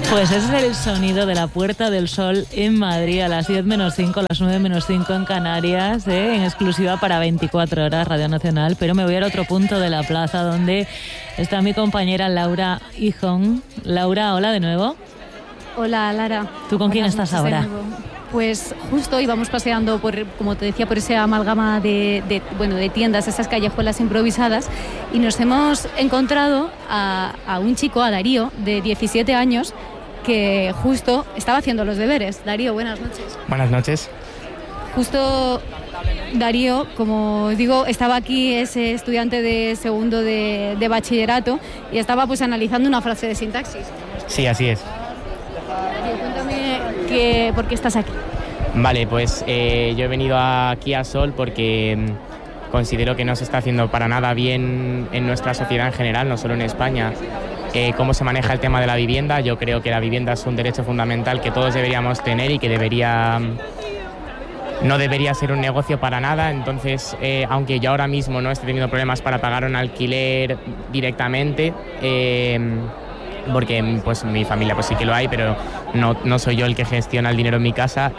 Pues ese es el sonido de la Puerta del Sol en Madrid a las 10 menos 5, a las 9 menos 5 en Canarias, en exclusiva para 24 horas Radio Nacional. Pero me voy al otro punto de la plaza donde está mi compañera Laura Hijón. Laura, hola de nuevo. Hola, Lara. ¿Tú con quién estás ahora? Pues justo íbamos paseando por, como te decía, por esa amalgama de tiendas, esas callejuelas improvisadas, y nos hemos encontrado a un chico, a Darío, de 17 años, que justo estaba haciendo los deberes. Darío, buenas noches. Buenas noches. Justo Darío, como digo, estaba aquí, es estudiante de segundo de bachillerato, y estaba pues analizando una frase de sintaxis. Sí, así es. Darío, cuéntame por qué estás aquí. Vale, pues yo he venido aquí a Sol porque considero que no se está haciendo para nada bien en nuestra sociedad en general, no solo en España, cómo se maneja el tema de la vivienda. Yo creo que la vivienda es un derecho fundamental que todos deberíamos tener y que no debería ser un negocio para nada. Entonces, aunque yo ahora mismo no esté teniendo problemas para pagar un alquiler directamente, porque pues mi familia pues sí que lo hay, pero no soy yo el que gestiona el dinero en mi casa.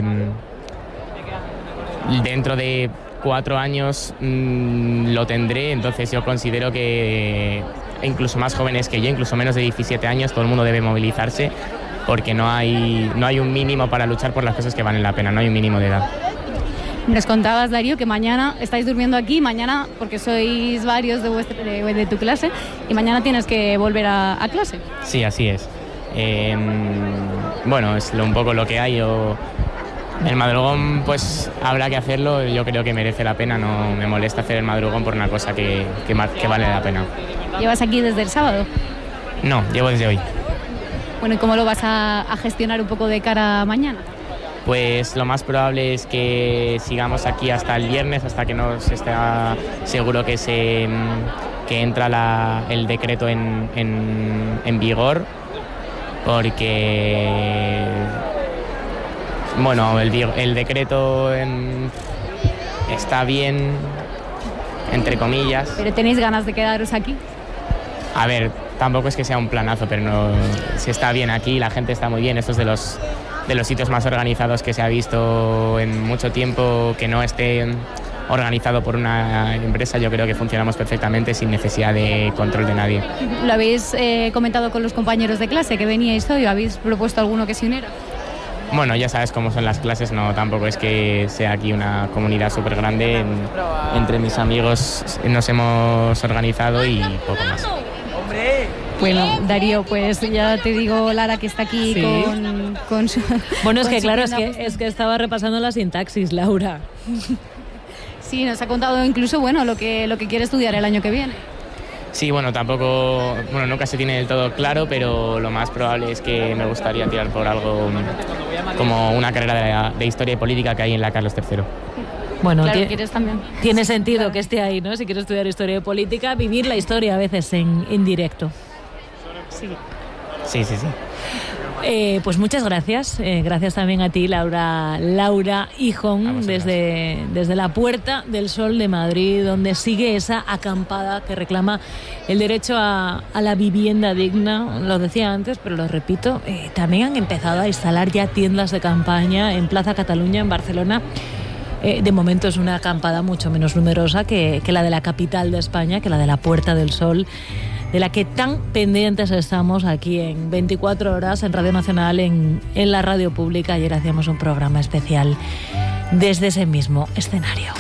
Dentro de 4 años lo tendré, entonces yo considero que incluso más jóvenes que yo, incluso menos de 17 años, todo el mundo debe movilizarse, porque no hay un mínimo para luchar por las cosas que valen la pena, no hay un mínimo de edad. Nos contabas, Darío, que mañana estáis durmiendo aquí, mañana, porque sois varios de tu clase, y mañana tienes que volver a clase. Sí, así es. Bueno, es un poco lo que hay. El madrugón, pues habrá que hacerlo. Yo creo que merece la pena, no me molesta hacer el madrugón por una cosa que vale la pena. ¿Llevas aquí desde el sábado? No, llevo desde hoy. Bueno, ¿y cómo lo vas a gestionar un poco de cara a mañana? Pues lo más probable es que sigamos aquí hasta el viernes, hasta que nos esté seguro que entra el decreto en vigor, porque bueno, el decreto está bien, entre comillas. ¿Pero tenéis ganas de quedaros aquí? A ver, tampoco es que sea un planazo, pero no, se está bien aquí, la gente está muy bien. Esto es de los sitios más organizados que se ha visto en mucho tiempo. Que no esté organizado por una empresa, yo creo que funcionamos perfectamente sin necesidad de control de nadie. ¿Lo habéis comentado con los compañeros de clase que veníais hoy? ¿Habéis propuesto alguno que se uniera? Bueno, ya sabes cómo son las clases, no, tampoco es que sea aquí una comunidad súper grande. Entre mis amigos nos hemos organizado y poco más. Bueno, Darío, pues ya te digo, Lara, que está aquí sí. con su... Bueno, es con que su claro, tienda, es que estaba repasando la sintaxis, Laura. Sí, nos ha contado incluso, bueno, lo que quiere estudiar el año que viene. Sí, bueno, nunca se tiene del todo claro, pero lo más probable es que me gustaría tirar por algo como una carrera de historia y política que hay en la Carlos III. Bueno, claro, quieres también. Tiene sentido que esté ahí, ¿no? Si quieres estudiar historia y política, vivir la historia a veces en directo. Sí. Sí. Pues muchas gracias. Gracias también a ti, Laura Hijón, desde la Puerta del Sol de Madrid, donde sigue esa acampada que reclama el derecho a la vivienda digna. Lo decía antes, pero lo repito, también han empezado a instalar ya tiendas de campaña en Plaza Cataluña, en Barcelona. De momento es una acampada mucho menos numerosa que la de la capital de España, que la de la Puerta del Sol, de la que tan pendientes estamos aquí en 24 horas en Radio Nacional, en la radio pública. Ayer hacíamos un programa especial desde ese mismo escenario.